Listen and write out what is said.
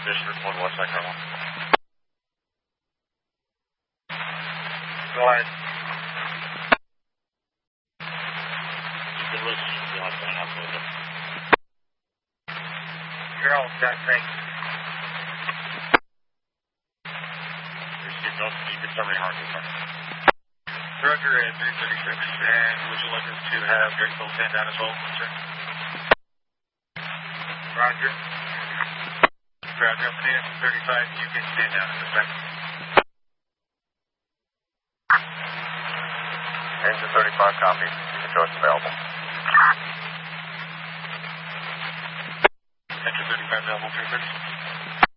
District 1 West Sacramento. Go ahead. You can listen if you want to sign up with it. You're all set, thanks. Receive notes, you can tell me how to do. Roger at 336, and would you like us to have Grateful stand down as well, sir? Roger. Roger, up to 35, you can stand down in a second. Engine 35 copy. The choice available. Engine 35 available, 336.